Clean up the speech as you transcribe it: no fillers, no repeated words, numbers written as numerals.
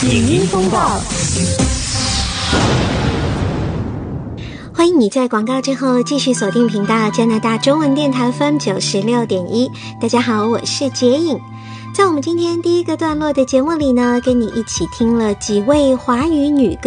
影音风暴。 欢迎你在广告之后继续锁定频道加拿大中文电台 FM 96.1。大家好，我是洁影。在我们今天第一个段落的节目里呢，跟你一起听了几位华语女歌